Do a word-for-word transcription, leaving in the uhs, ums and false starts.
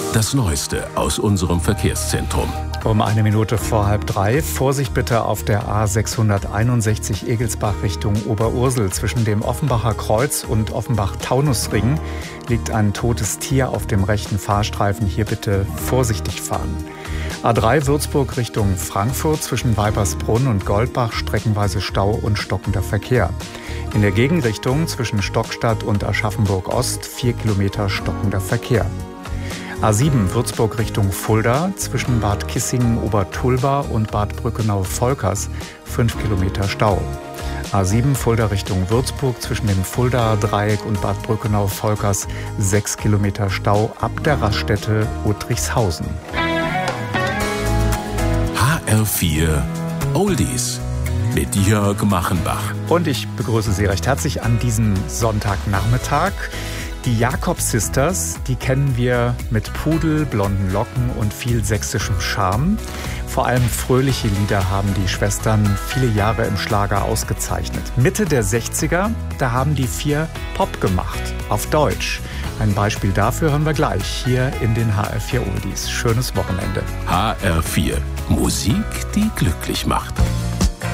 Das Neueste aus unserem Verkehrszentrum. Um eine Minute vor halb drei. Vorsicht bitte auf der A sechshunderteinundsechzig Egelsbach Richtung Oberursel. Zwischen dem Offenbacher Kreuz und Offenbach-Taunusring liegt ein totes Tier auf dem rechten Fahrstreifen. Hier bitte vorsichtig fahren. A drei Würzburg Richtung Frankfurt. Zwischen Weipersbrunn und Goldbach streckenweise Stau und stockender Verkehr. In der Gegenrichtung zwischen Stockstadt und Aschaffenburg Ost vier Kilometer stockender Verkehr. A sieben Würzburg Richtung Fulda, zwischen Bad Kissingen-Obertulba und Bad Brückenau-Volkers fünf Kilometer Stau. A sieben Fulda Richtung Würzburg, zwischen dem Fuldaer Dreieck und Bad Brückenau-Volkers sechs Kilometer Stau ab der Raststätte Uttrichshausen. H R vier Oldies mit Jörg Machenbach. Und ich begrüße Sie recht herzlich an diesem Sonntagnachmittag. Die Jakob Sisters, die kennen wir mit Pudel, blonden Locken und viel sächsischem Charme. Vor allem fröhliche Lieder haben die Schwestern viele Jahre im Schlager ausgezeichnet. Mitte der sechziger, da haben die vier Pop gemacht, auf Deutsch. Ein Beispiel dafür hören wir gleich hier in den H R vier Oldies. Schönes Wochenende. H R vier, Musik, die glücklich macht.